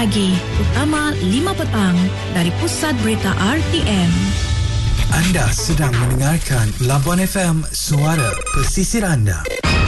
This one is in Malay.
pagi, utama 5 petang dari Pusat Berita RTM. Anda sedang mendengarkan Labuan FM, suara pesisir anda.